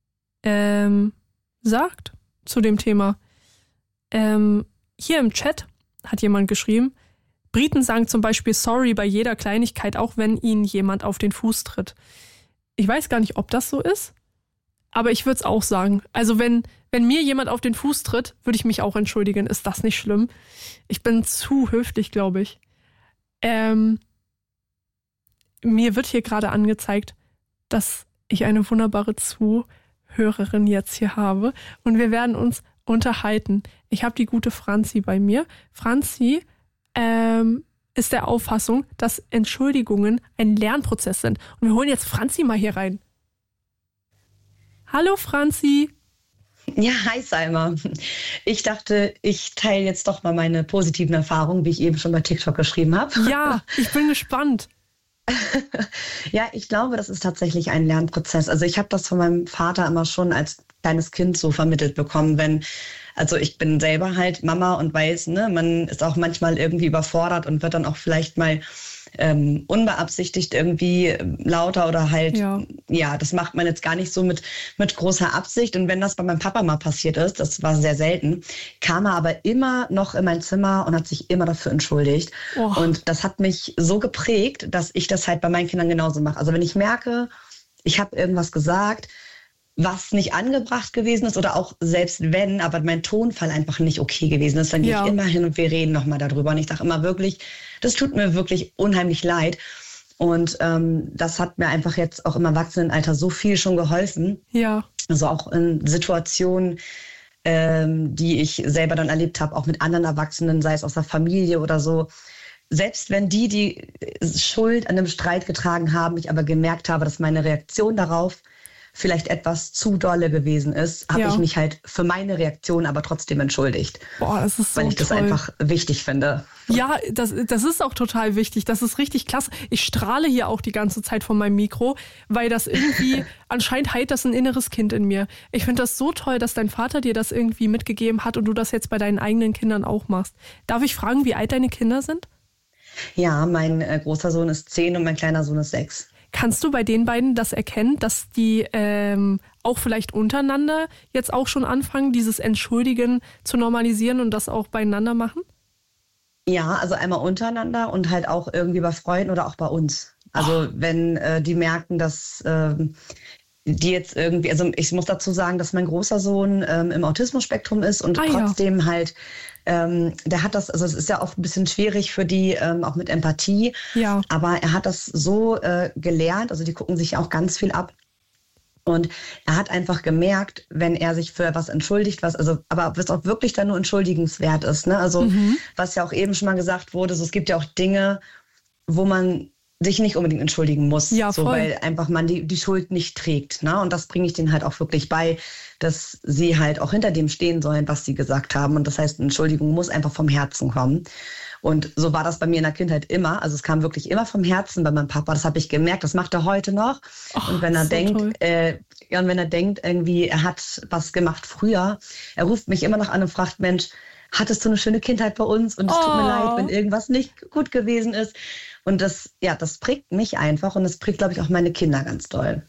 sagt zu dem Thema. Hier im Chat hat jemand geschrieben, Briten sagen zum Beispiel sorry bei jeder Kleinigkeit, auch wenn ihnen jemand auf den Fuß tritt. Ich weiß gar nicht, ob das so ist, aber ich würde es auch sagen. Also wenn mir jemand auf den Fuß tritt, würde ich mich auch entschuldigen. Ist das nicht schlimm? Ich bin zu höflich, glaube ich. Mir wird hier gerade angezeigt, dass ich eine wunderbare Zuhörerin jetzt hier habe und wir werden uns unterhalten. Ich habe die gute Franzi bei mir. Franzi ist der Auffassung, dass Entschuldigungen ein Lernprozess sind. Und wir holen jetzt Franzi mal hier rein. Hallo Franzi. Ja, hi Salma. Ich dachte, ich teile jetzt doch mal meine positiven Erfahrungen, wie ich eben schon bei TikTok geschrieben habe. Ja, ich bin gespannt. Ja, ich glaube, das ist tatsächlich ein Lernprozess. Also ich habe das von meinem Vater immer schon als kleines Kind so vermittelt bekommen, also ich bin selber halt Mama und weiß, ne, man ist auch manchmal irgendwie überfordert und wird dann auch vielleicht mal unbeabsichtigt irgendwie lauter oder halt, ja, das macht man jetzt gar nicht so mit großer Absicht. Und wenn das bei meinem Papa mal passiert ist, das war sehr selten, kam er aber immer noch in mein Zimmer und hat sich immer dafür entschuldigt. Oh. Und das hat mich so geprägt, dass ich das halt bei meinen Kindern genauso mache. Also wenn ich merke, ich habe irgendwas gesagt, was nicht angebracht gewesen ist oder auch selbst wenn, aber mein Tonfall einfach nicht okay gewesen ist, dann gehe ich immer hin und wir reden nochmal darüber. Und ich sage immer wirklich, das tut mir wirklich unheimlich leid. Und das hat mir einfach jetzt auch im Erwachsenenalter so viel schon geholfen. Ja. Also auch in Situationen, die ich selber dann erlebt habe, auch mit anderen Erwachsenen, sei es aus der Familie oder so. Selbst wenn die Schuld an dem Streit getragen haben, ich aber gemerkt habe, dass meine Reaktion darauf vielleicht etwas zu dolle gewesen ist, habe ich mich halt für meine Reaktion aber trotzdem entschuldigt. Boah, das ist so toll. Weil ich das einfach wichtig finde. Ja, das ist auch total wichtig. Das ist richtig klasse. Ich strahle hier auch die ganze Zeit von meinem Mikro, weil das irgendwie, anscheinend heilt das ein inneres Kind in mir. Ich finde das so toll, dass dein Vater dir das irgendwie mitgegeben hat und du das jetzt bei deinen eigenen Kindern auch machst. Darf ich fragen, wie alt deine Kinder sind? Ja, mein großer Sohn ist 10 und mein kleiner Sohn ist 6. Kannst du bei den beiden das erkennen, dass die auch vielleicht untereinander jetzt auch schon anfangen, dieses Entschuldigen zu normalisieren und das auch beieinander machen? Ja, also einmal untereinander und halt auch irgendwie bei Freunden oder auch bei uns. Also wenn die merken, dass die jetzt irgendwie, also ich muss dazu sagen, dass mein großer Sohn im Autismus-Spektrum ist und trotzdem halt der hat das, also es ist ja oft ein bisschen schwierig für die, auch mit Empathie, aber er hat das so gelernt, also die gucken sich auch ganz viel ab und er hat einfach gemerkt, wenn er sich für was entschuldigt, aber was auch wirklich dann nur entschuldigenswert ist, ne? Also was ja auch eben schon mal gesagt wurde, so, es gibt ja auch Dinge, wo man sich nicht unbedingt entschuldigen muss, so, weil einfach man die Schuld nicht trägt. Ne? Und das bringe ich denen halt auch wirklich bei, dass sie halt auch hinter dem stehen sollen, was sie gesagt haben. Und das heißt, eine Entschuldigung muss einfach vom Herzen kommen. Und so war das bei mir in der Kindheit immer. Also es kam wirklich immer vom Herzen bei meinem Papa. Das habe ich gemerkt. Das macht er heute noch. Und wenn er denkt, irgendwie, er hat was gemacht früher, er ruft mich immer noch an und fragt, Mensch, hattest du eine schöne Kindheit bei uns? Und es tut mir leid, wenn irgendwas nicht gut gewesen ist. Und das prägt mich einfach und das prägt, glaube ich, auch meine Kinder ganz doll.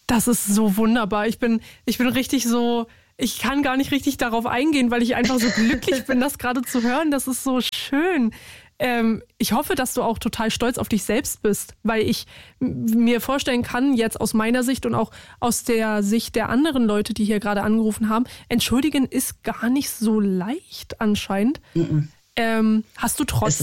Das ist so wunderbar. Ich bin richtig so, ich kann gar nicht richtig darauf eingehen, weil ich einfach so glücklich bin, das gerade zu hören. Das ist so schön. Ich hoffe, dass du auch total stolz auf dich selbst bist, weil ich mir vorstellen kann, jetzt aus meiner Sicht und auch aus der Sicht der anderen Leute, die hier gerade angerufen haben, entschuldigen ist gar nicht so leicht anscheinend. Hast du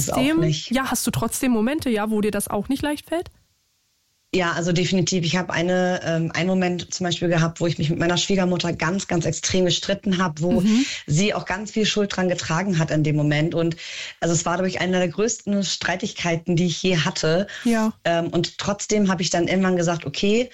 trotzdem Momente, ja, wo dir das auch nicht leicht fällt? Ja, also definitiv. Ich habe einen Moment zum Beispiel gehabt, wo ich mich mit meiner Schwiegermutter ganz, ganz extrem gestritten habe, wo sie auch ganz viel Schuld dran getragen hat in dem Moment. Und also es war, glaube ich, eine der größten Streitigkeiten, die ich je hatte. Ja. Und trotzdem habe ich dann irgendwann gesagt, okay,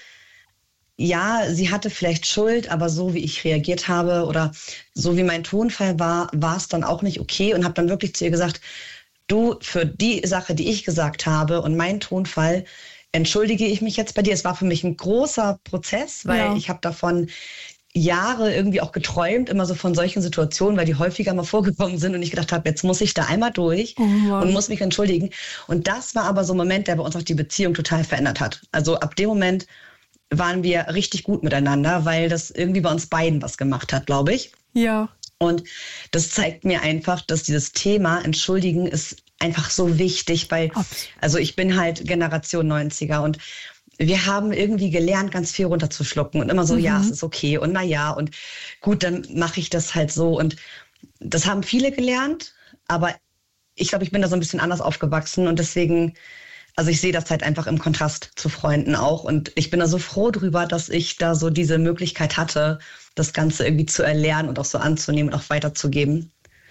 ja, sie hatte vielleicht Schuld, aber so wie ich reagiert habe oder so wie mein Tonfall war es dann auch nicht okay und habe dann wirklich zu ihr gesagt, du, für die Sache, die ich gesagt habe und mein Tonfall, entschuldige ich mich jetzt bei dir. Es war für mich ein großer Prozess, weil ich habe davon Jahre irgendwie auch geträumt, immer so von solchen Situationen, weil die häufiger mal vorgekommen sind und ich gedacht habe, jetzt muss ich da einmal durch und muss mich entschuldigen. Und das war aber so ein Moment, der bei uns auch die Beziehung total verändert hat. Also ab dem Moment waren wir richtig gut miteinander, weil das irgendwie bei uns beiden was gemacht hat, glaube ich. Ja. Und das zeigt mir einfach, dass dieses Thema Entschuldigen ist einfach so wichtig, weil, also ich bin halt Generation 90er und wir haben irgendwie gelernt, ganz viel runterzuschlucken und immer so, ja, es ist okay und na ja und gut, dann mache ich das halt so und das haben viele gelernt, aber ich glaube, ich bin da so ein bisschen anders aufgewachsen und deswegen, also ich sehe das halt einfach im Kontrast zu Freunden auch und ich bin da so froh drüber, dass ich da so diese Möglichkeit hatte, das Ganze irgendwie zu erlernen und auch so anzunehmen und auch weiterzugeben.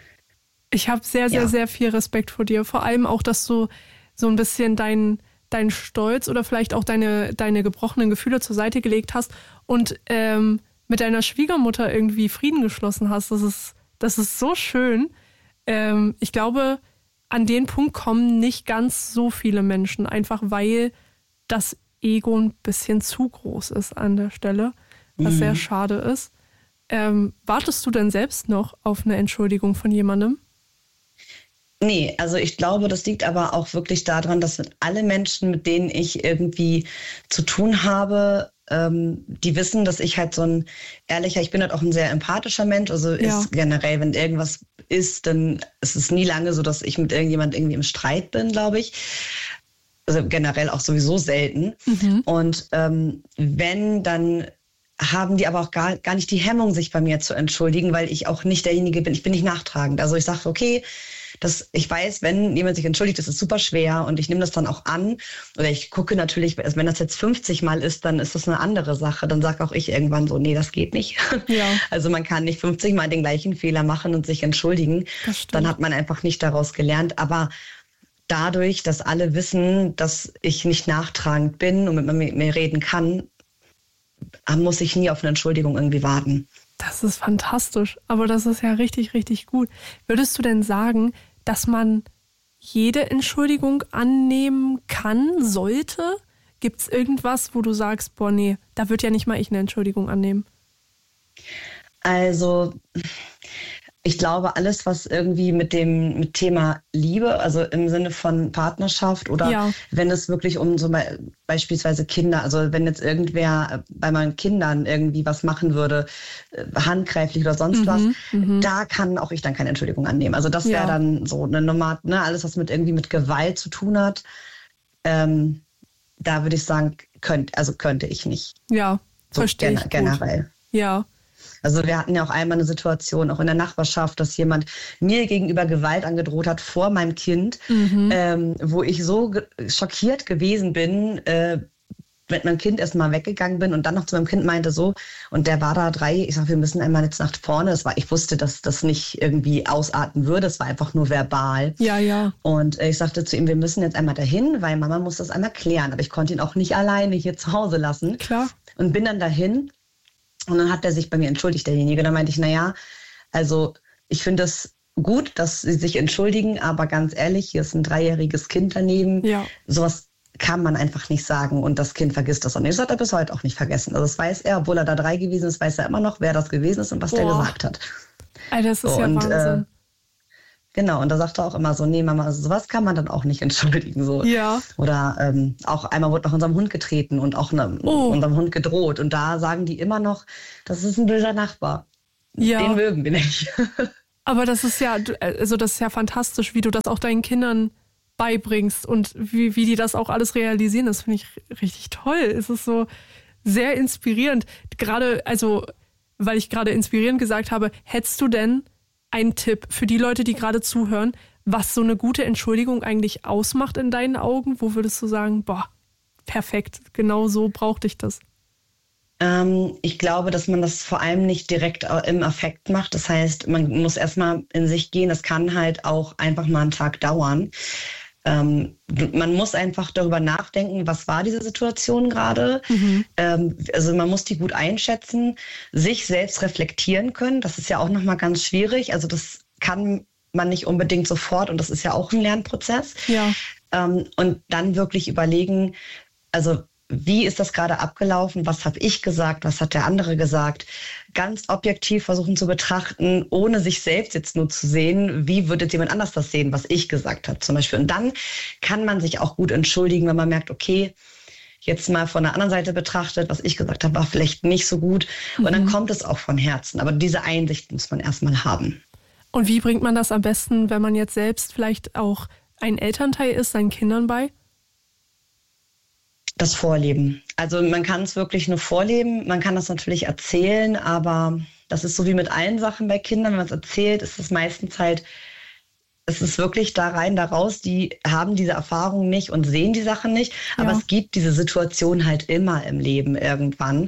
Ich habe sehr viel Respekt vor dir. Vor allem auch, dass du so ein bisschen deinen Stolz oder vielleicht auch deine gebrochenen Gefühle zur Seite gelegt hast und mit deiner Schwiegermutter irgendwie Frieden geschlossen hast. Das ist so schön. Ich glaube, an den Punkt kommen nicht ganz so viele Menschen, einfach weil das Ego ein bisschen zu groß ist an der Stelle, was sehr schade ist. Wartest du denn selbst noch auf eine Entschuldigung von jemandem? Nee, also ich glaube, das liegt aber auch wirklich daran, dass alle Menschen, mit denen ich irgendwie zu tun habe, die wissen, dass ich halt so ein ehrlicher, ich bin halt auch ein sehr empathischer Mensch, also ist generell, wenn irgendwas ist, dann ist es nie lange so, dass ich mit irgendjemand irgendwie im Streit bin, glaube ich. Also generell auch sowieso selten. Und wenn, dann haben die aber auch gar nicht die Hemmung, sich bei mir zu entschuldigen, weil ich auch nicht derjenige bin, ich bin nicht nachtragend. Also ich sage, okay, ich weiß, wenn jemand sich entschuldigt, das ist super schwer und ich nehme das dann auch an. Oder ich gucke natürlich, wenn das jetzt 50 Mal ist, dann ist das eine andere Sache. Dann sage auch ich irgendwann so, nee, das geht nicht. Ja. Also man kann nicht 50 Mal den gleichen Fehler machen und sich entschuldigen. Dann hat man einfach nicht daraus gelernt. Aber dadurch, dass alle wissen, dass ich nicht nachtragend bin und mit mir reden kann, muss ich nie auf eine Entschuldigung irgendwie warten. Das ist fantastisch, aber das ist ja richtig, richtig gut. Würdest du denn sagen, dass man jede Entschuldigung annehmen kann, sollte? Gibt es irgendwas, wo du sagst, boah, nee, da würde ja nicht mal ich eine Entschuldigung annehmen? Also ich glaube, alles, was irgendwie mit dem Thema Liebe, also im Sinne von Partnerschaft oder wenn es wirklich um so beispielsweise Kinder, also wenn jetzt irgendwer bei meinen Kindern irgendwie was machen würde, handgreiflich oder sonst was, da kann auch ich dann keine Entschuldigung annehmen. Also das wäre dann so eine Nummer, ne, alles, was irgendwie mit Gewalt zu tun hat, da würde ich sagen, könnte ich nicht. Ja, so verstehe ich generell. Ja. Also wir hatten ja auch einmal eine Situation, auch in der Nachbarschaft, dass jemand mir gegenüber Gewalt angedroht hat vor meinem Kind, wo ich so schockiert gewesen bin, mit meinem Kind erst mal weggegangen bin und dann noch zu meinem Kind meinte so, und der war da 3, ich sag, wir müssen einmal jetzt nach vorne. Ich wusste, dass das nicht irgendwie ausarten würde, es war einfach nur verbal. Ja. Und ich sagte zu ihm, wir müssen jetzt einmal dahin, weil Mama muss das einmal klären. Aber ich konnte ihn auch nicht alleine hier zu Hause lassen. Klar. Und bin dann dahin. Und dann hat er sich bei mir entschuldigt, derjenige. Da meinte ich, naja, also ich finde es gut, dass sie sich entschuldigen, aber ganz ehrlich, hier ist ein 3-jähriges Kind daneben. Ja. Sowas kann man einfach nicht sagen und das Kind vergisst das. Und das hat er bis heute auch nicht vergessen. Also das weiß er, obwohl er da 3 gewesen ist, weiß er immer noch, wer das gewesen ist und was der gesagt hat. Alter, das ist ja Wahnsinn. Genau, und da sagt er auch immer so, nee, Mama, also sowas kann man dann auch nicht entschuldigen. So. Ja. Oder auch einmal wurde nach unserem Hund getreten und auch unserem Hund gedroht. Und da sagen die immer noch, das ist ein böser Nachbar. Ja. Den mögen wir nicht. Aber das ist ja fantastisch, wie du das auch deinen Kindern beibringst und wie die das auch alles realisieren. Das finde ich richtig toll. Es ist so sehr inspirierend. Gerade, also, weil ich gerade inspirierend gesagt habe, hättest du denn einen Tipp für die Leute, die gerade zuhören, was so eine gute Entschuldigung eigentlich ausmacht in deinen Augen? Wo würdest du sagen, boah, perfekt, genau so brauchte ich das? Ich glaube, dass man das vor allem nicht direkt im Affekt macht. Das heißt, man muss erstmal in sich gehen. Das kann halt auch einfach mal einen Tag dauern. Man muss einfach darüber nachdenken, was war diese Situation gerade. Also man muss die gut einschätzen, sich selbst reflektieren können. Das ist ja auch nochmal ganz schwierig. Also das kann man nicht unbedingt sofort und das ist ja auch ein Lernprozess. Ja. Und dann wirklich überlegen, also wie ist das gerade abgelaufen? Was habe ich gesagt? Was hat der andere gesagt? Ganz objektiv versuchen zu betrachten, ohne sich selbst jetzt nur zu sehen, wie würde jemand anders das sehen, was ich gesagt habe zum Beispiel. Und dann kann man sich auch gut entschuldigen, wenn man merkt, okay, jetzt mal von der anderen Seite betrachtet, was ich gesagt habe, war vielleicht nicht so gut. Und dann kommt es auch von Herzen. Aber diese Einsicht muss man erstmal haben. Und wie bringt man das am besten, wenn man jetzt selbst vielleicht auch ein Elternteil ist, seinen Kindern bei? Das Vorleben. Also man kann es wirklich nur vorleben. Man kann das natürlich erzählen, aber das ist so wie mit allen Sachen bei Kindern. Wenn man es erzählt, ist es meistens halt, es ist wirklich da rein, da raus. Die haben diese Erfahrung nicht und sehen die Sachen nicht. Ja. Aber es gibt diese Situation halt immer im Leben irgendwann,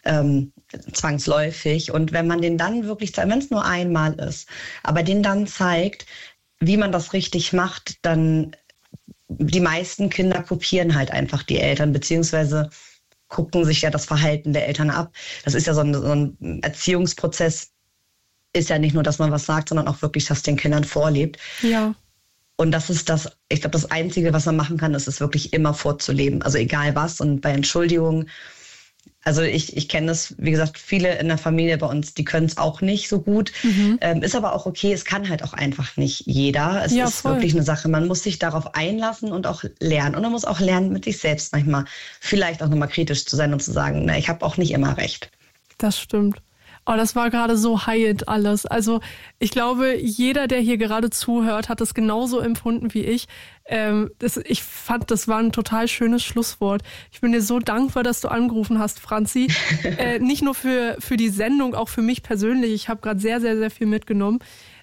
zwangsläufig. Und wenn man den dann wirklich, wenn es nur einmal ist, aber den dann zeigt, wie man das richtig macht, dann die meisten Kinder kopieren halt einfach die Eltern, beziehungsweise gucken sich ja das Verhalten der Eltern ab. Das ist ja so ein Erziehungsprozess, ist ja nicht nur, dass man was sagt, sondern auch wirklich, dass den Kindern vorlebt. Ja. Und das ist ich glaube, das Einzige, was man machen kann, ist es wirklich immer vorzuleben. Also egal was. Und bei Entschuldigungen, also ich kenne es, wie gesagt, viele in der Familie bei uns, die können es auch nicht so gut. Ist aber auch okay, es kann halt auch einfach nicht jeder. Es ist wirklich eine Sache, man muss sich darauf einlassen und auch lernen. Und man muss auch lernen, mit sich selbst manchmal vielleicht auch nochmal kritisch zu sein und zu sagen, na, ich habe auch nicht immer recht. Das stimmt. Oh, das war gerade so heilend alles. Also ich glaube, jeder, der hier gerade zuhört, hat es genauso empfunden wie ich. Ich fand, das war ein total schönes Schlusswort. Ich bin dir so dankbar, dass du angerufen hast, Franzi. Nicht nur für die Sendung, auch für mich persönlich. Ich habe gerade sehr, sehr, sehr viel mitgenommen.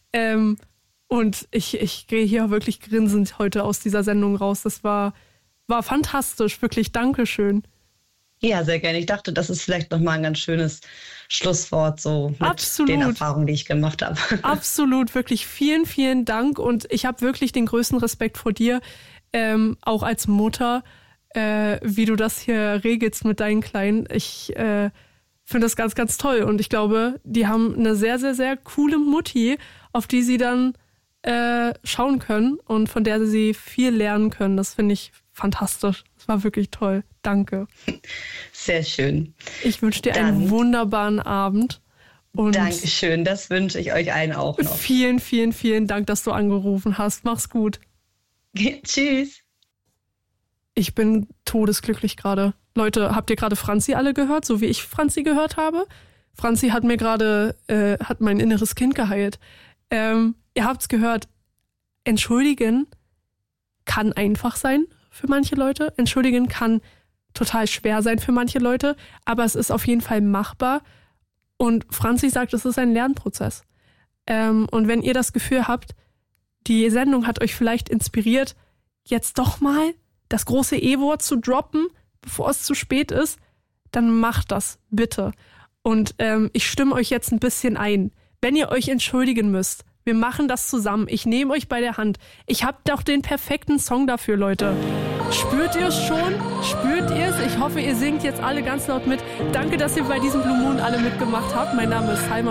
Und ich gehe hier wirklich grinsend heute aus dieser Sendung raus. Das war fantastisch, wirklich. Dankeschön. Ja, sehr gerne. Ich dachte, das ist vielleicht nochmal ein ganz schönes Schlusswort, so mit Absolut. Den Erfahrungen, die ich gemacht habe. Absolut, wirklich vielen, vielen Dank. Und ich habe wirklich den größten Respekt vor dir, auch als Mutter, wie du das hier regelst mit deinen Kleinen. Ich finde das ganz, ganz toll. Und ich glaube, die haben eine sehr, sehr, sehr coole Mutti, auf die sie dann schauen können und von der sie viel lernen können. Das finde ich fantastisch. Das war wirklich toll. Danke. Sehr schön. Ich wünsche dir einen wunderbaren Abend. Und Dankeschön, das wünsche ich euch allen auch noch. Vielen, vielen, vielen Dank, dass du angerufen hast. Mach's gut. Tschüss. Ich bin todesglücklich gerade. Leute, habt ihr gerade Franzi alle gehört, so wie ich Franzi gehört habe? Franzi hat mir gerade, hat mein inneres Kind geheilt. Ihr habt's gehört, entschuldigen kann einfach sein für manche Leute. Entschuldigen kann total schwer sein für manche Leute, aber es ist auf jeden Fall machbar. Und Franzi sagt, es ist ein Lernprozess. Und wenn ihr das Gefühl habt, die Sendung hat euch vielleicht inspiriert, jetzt doch mal das große E-Wort zu droppen, bevor es zu spät ist, dann macht das, bitte. Und ich stimme euch jetzt ein bisschen ein. Wenn ihr euch entschuldigen müsst, wir machen das zusammen. Ich nehme euch bei der Hand. Ich habe doch den perfekten Song dafür, Leute. Spürt ihr es schon? Spürt ihr es? Ich hoffe, ihr singt jetzt alle ganz laut mit. Danke, dass ihr bei diesem Blue Moon alle mitgemacht habt. Mein Name ist Salma.